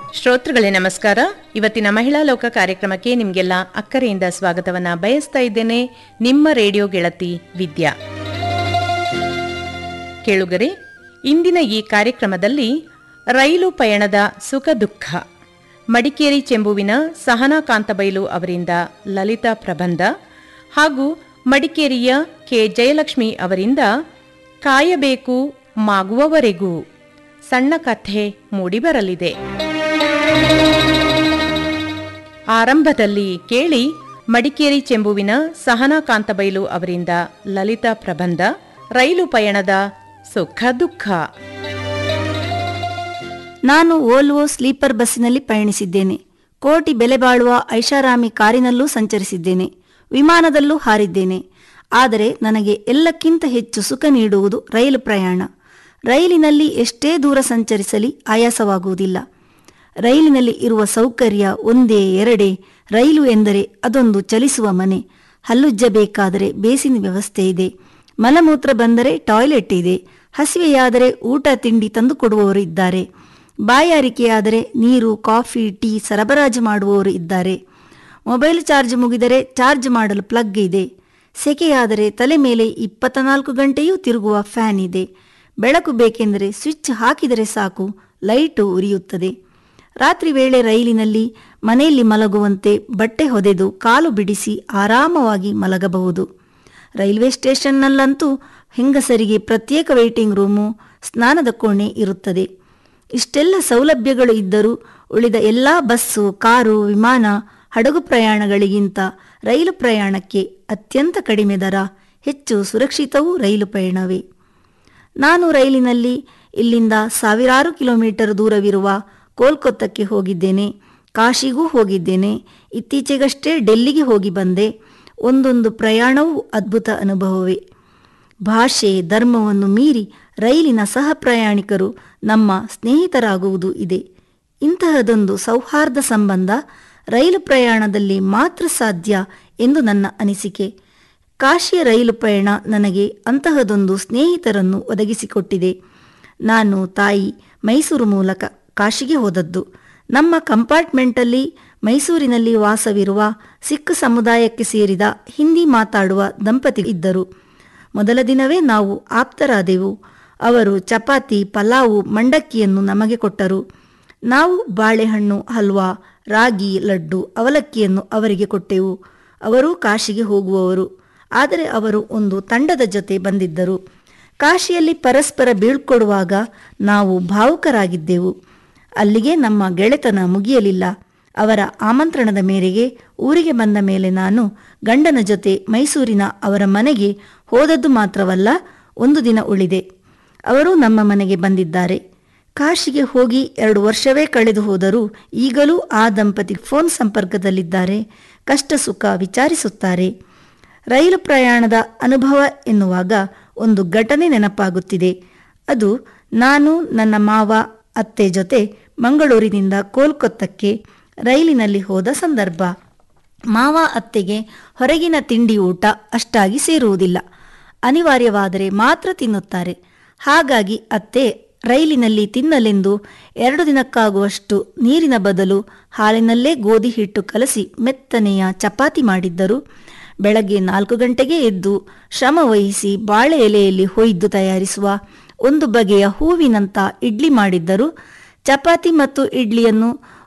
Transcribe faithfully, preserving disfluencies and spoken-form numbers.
ಶ್ರೋತೃಗಳೇ ನಮಸ್ಕಾರ. ಇವತ್ತಿನ ಮಹಿಳಾ ಲೋಕ ಕಾರ್ಯಕ್ರಮಕ್ಕೆ ನಿಮಗೆಲ್ಲ ಅಕ್ಕರೆಯಿಂದ ಸ್ವಾಗತವನ್ನ ಬಯಸ್ತಾ ಇದ್ದೇನೆ. ನಿಮ್ಮ ರೇಡಿಯೋ ಗೆಳತಿ ವಿದ್ಯಾ. ಕೇಳುಗರೆ, ಇಂದಿನ ಈ ಕಾರ್ಯಕ್ರಮದಲ್ಲಿ ರೈಲು ಪಯಣದ ಸುಖ ದುಃಖ, ಮಡಿಕೇರಿ ಚೆಂಬುವಿನ ಸಹನಾ ಕಾಂತಬೈಲು ಅವರಿಂದ ಲಲಿತಾ ಪ್ರಬಂಧ ಹಾಗೂ ಮಡಿಕೇರಿಯ ಕೆ ಜಯಲಕ್ಷ್ಮಿ ಅವರಿಂದ ಕಾಯಬೇಕು ಮಾಗುವವರೆಗೂ ಸಣ್ಣ ಕಥೆ ಮೂಡಿಬರಲಿದೆ. ಆರಂಭದಲ್ಲಿ ಕೇಳಿ ಮಡಿಕೇರಿ ಚೆಂಬುವಿನ ಸಹನಾ ಕಾಂತಬೈಲು ಅವರಿಂದ ಲಲಿತಾ ಪ್ರಬಂಧ ರೈಲು ಪಯಣದ ಸುಖ ದುಃಖ. ನಾನು ವೋಲ್ವೋ ಸ್ಲೀಪರ್ ಬಸ್ಸಿನಲ್ಲಿ ಪಯಣಿಸಿದ್ದೇನೆ. ಕೋಟಿ ಬೆಲೆ ಬಾಳುವ ಐಷಾರಾಮಿ ಕಾರಿನಲ್ಲೂ ಸಂಚರಿಸಿದ್ದೇನೆ. ವಿಮಾನದಲ್ಲೂ ಹಾರಿದ್ದೇನೆ. ಆದರೆ ನನಗೆ ಎಲ್ಲಕ್ಕಿಂತ ಹೆಚ್ಚು ಸುಖ ನೀಡುವುದು ರೈಲು ಪ್ರಯಾಣ. ರೈಲಿನಲ್ಲಿ ಎಷ್ಟೇ ದೂರ ಸಂಚರಿಸಲಿ ಆಯಾಸವಾಗುವುದಿಲ್ಲ. ರೈಲಿನಲ್ಲಿ ಇರುವ ಸೌಕರ್ಯ ಒಂದೇ ಎರಡೇ. ರೈಲು ಎಂದರೆ ಅದೊಂದು ಚಲಿಸುವ ಮನೆ. ಹಲ್ಲುಜ್ಜಬೇಕಾದರೆ ಬೇಸಿನ ವ್ಯವಸ್ಥೆ ಇದೆ. ಮಲಮೂತ್ರ ಬಂದರೆ ಟಾಯ್ಲೆಟ್ ಇದೆ. ಹಸಿವೆಯಾದರೆ ಊಟ ತಿಂಡಿ ತಂದು ಕೊಡುವವರು ಇದ್ದಾರೆ. ಬಾಯಾರಿಕೆಯಾದರೆ ನೀರು, ಕಾಫಿ, ಟೀ ಸರಬರಾಜು ಮಾಡುವವರು ಇದ್ದಾರೆ. ಮೊಬೈಲ್ ಚಾರ್ಜ್ ಮುಗಿದರೆ ಚಾರ್ಜ್ ಮಾಡಲು ಪ್ಲಗ್ ಇದೆ. ಸೆಕೆಯಾದರೆ ತಲೆ ಮೇಲೆ ಇಪ್ಪತ್ನಾಲ್ಕು ಗಂಟೆಯೂ ತಿರುಗುವ ಫ್ಯಾನ್ ಇದೆ. ಬೆಳಕು ಬೇಕೆಂದರೆ ಸ್ವಿಚ್ ಹಾಕಿದರೆ ಸಾಕು, ಲೈಟು ಉರಿಯುತ್ತದೆ. ರಾತ್ರಿ ವೇಳೆ ರೈಲಿನಲ್ಲಿ ಮನೆಯಲ್ಲಿ ಮಲಗುವಂತೆ ಬಟ್ಟೆ ಹೊದೆದು ಕಾಲು ಬಿಡಿಸಿ ಆರಾಮವಾಗಿ ಮಲಗಬಹುದು. ರೈಲ್ವೆ ಸ್ಟೇಷನ್ನಲ್ಲಂತೂ ಹೆಂಗಸರಿಗೆ ಪ್ರತ್ಯೇಕ ವೇಟಿಂಗ್ ರೂಮು, ಸ್ನಾನದ ಕೋಣೆ ಇರುತ್ತದೆ. ಇಷ್ಟೆಲ್ಲ ಸೌಲಭ್ಯಗಳು ಇದ್ದರೂ ಉಳಿದ ಎಲ್ಲ ಬಸ್ಸು, ಕಾರು, ವಿಮಾನ, ಹಡಗು ಪ್ರಯಾಣಗಳಿಗಿಂತ ರೈಲು ಪ್ರಯಾಣಕ್ಕೆ ಅತ್ಯಂತ ಕಡಿಮೆ ದರ, ಹೆಚ್ಚು ಸುರಕ್ಷಿತವೂ ರೈಲು ಪಯಣವೇ. ನಾನು ರೈಲಿನಲ್ಲಿ ಇಲ್ಲಿಂದ ಸಾವಿರಾರು ಕಿಲೋಮೀಟರ್ ದೂರವಿರುವ ಕೋಲ್ಕತ್ತಾಕ್ಕೆ ಹೋಗಿದ್ದೇನೆ. ಕಾಶಿಗೂ ಹೋಗಿದ್ದೇನೆ. ಇತ್ತೀಚೆಗಷ್ಟೇ ಡೆಲ್ಲಿಗೆ ಹೋಗಿ ಬಂದೆ. ಒಂದೊಂದು ಪ್ರಯಾಣವೂ ಅದ್ಭುತ ಅನುಭವವೇ. ಭಾಷೆ, ಧರ್ಮವನ್ನು ಮೀರಿ ರೈಲಿನ ಸಹ ಪ್ರಯಾಣಿಕರು ನಮ್ಮ ಸ್ನೇಹಿತರಾಗುವುದು ಇದೆ. ಇಂತಹದೊಂದು ಸೌಹಾರ್ದ ಸಂಬಂಧ ರೈಲು ಪ್ರಯಾಣದಲ್ಲಿ ಮಾತ್ರ ಸಾಧ್ಯ ಎಂದು ನನ್ನ ಅನಿಸಿಕೆ. ಕಾಶಿಯ ರೈಲು ಪಯಣ ನನಗೆ ಅಂತಹದೊಂದು ಸ್ನೇಹಿತರನ್ನು ಒದಗಿಸಿಕೊಟ್ಟಿದೆ. ನಾನು ತಾಯಿ ಮೈಸೂರು ಮೂಲಕ ಕಾಶಿಗೆ ಹೋದದ್ದು. ನಮ್ಮ ಕಂಪಾರ್ಟ್ಮೆಂಟಲ್ಲಿ ಮೈಸೂರಿನಲ್ಲಿ ವಾಸವಿರುವ ಸಿಖ್ ಸಮುದಾಯಕ್ಕೆ ಸೇರಿದ ಹಿಂದಿ ಮಾತಾಡುವ ದಂಪತಿ ಇದ್ದರು. ಮೊದಲ ದಿನವೇ ನಾವು ಆಪ್ತರಾದೆವು. ಅವರು ಚಪಾತಿ, ಪಲಾವು, ಮಂಡಕ್ಕಿಯನ್ನು ನಮಗೆ ಕೊಟ್ಟರು. ನಾವು ಬಾಳೆಹಣ್ಣು, ಹಲ್ವಾ, ರಾಗಿ ಲಡ್ಡು, ಅವಲಕ್ಕಿಯನ್ನು ಅವರಿಗೆ ಕೊಟ್ಟೆವು. ಅವರೂ ಕಾಶಿಗೆ ಹೋಗುವವರು. ಆದರೆ ಅವರು ಒಂದು ತಂಡದ ಜೊತೆ ಬಂದಿದ್ದರು. ಕಾಶಿಯಲ್ಲಿ ಪರಸ್ಪರ ಬೀಳ್ಕೊಡುವಾಗ ನಾವು ಭಾವುಕರಾಗಿದ್ದೆವು. ಅಲ್ಲಿಗೆ ನಮ್ಮ ಗೆಳೆತನ ಮುಗಿಯಲಿಲ್ಲ. ಅವರ ಆಮಂತ್ರಣದ ಮೇರೆಗೆ ಊರಿಗೆ ಬಂದ ಮೇಲೆ ನಾನು ಗಂಡನ ಜೊತೆ ಮೈಸೂರಿನ ಅವರ ಮನೆಗೆ ಹೋದದ್ದು ಮಾತ್ರವಲ್ಲ, ಒಂದು ದಿನ ಉಳಿದೆ. ಅವರು ನಮ್ಮ ಮನೆಗೆ ಬಂದಿದ್ದಾರೆ. ಕಾಶಿಗೆ ಹೋಗಿ ಎರಡು ವರ್ಷವೇ ಕಳೆದು ಹೋದರೂ ಈಗಲೂ ಆ ದಂಪತಿ ಫೋನ್ ಸಂಪರ್ಕದಲ್ಲಿದ್ದಾರೆ. ಕಷ್ಟ ಸುಖ ವಿಚಾರಿಸುತ್ತಾರೆ. ರೈಲು ಪ್ರಯಾಣದ ಅನುಭವ ಎನ್ನುವಾಗ ಒಂದು ಘಟನೆ ನೆನಪಾಗುತ್ತಿದೆ. ಅದು ನಾನು ನನ್ನ ಮಾವ ಅತ್ತೆ ಜೊತೆ ಮಂಗಳೂರಿನಿಂದ ಕೋಲ್ಕತ್ತಾಕ್ಕೆ ರೈಲಿನಲ್ಲಿ ಹೋದ ಸಂದರ್ಭ. ಮಾವ ಅತ್ತೆಗೆ ಹೊರಗಿನ ತಿಂಡಿ ಊಟ ಅಷ್ಟಾಗಿ ಸೇರುವುದಿಲ್ಲ. ಅನಿವಾರ್ಯವಾದರೆ ಮಾತ್ರ ತಿನ್ನುತ್ತಾರೆ. ಹಾಗಾಗಿ ಅತ್ತೆ ರೈಲಿನಲ್ಲಿ ತಿನ್ನಲೆಂದು ಎರಡು ದಿನಕ್ಕಾಗುವಷ್ಟು ನೀರಿನ ಬದಲು ಹಾಲಿನಲ್ಲೇ ಗೋಧಿ ಹಿಟ್ಟು ಕಲಸಿ ಮೆತ್ತನೆಯ ಚಪಾತಿ ಮಾಡಿದ್ದರು. ಬೆಳಗ್ಗೆ ನಾಲ್ಕು ಗಂಟೆಗೆ ಎದ್ದು ಶ್ರಮ ವಹಿಸಿ ಬಾಳೆ ಎಲೆಯಲ್ಲಿ ಹೊಯ್ದು ತಯಾರಿಸುವ ಒಂದು ಬಗೆಯ ಹೂವಿನಂಥ ಇಡ್ಲಿ ಮಾಡಿದ್ದರು. ಚಪಾತಿ ಮತ್ತು ಇಡ್ಲಿಯನ್ನು